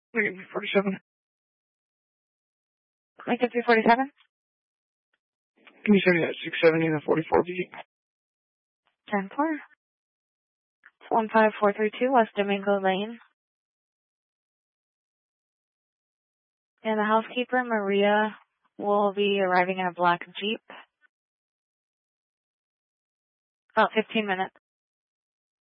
Lincoln 47. Lincoln 347? Can you send me that 670 and the 44B? 10-4. 15432 West Domingo Lane. And the housekeeper, Maria, will be arriving in a black Jeep. About 15 minutes.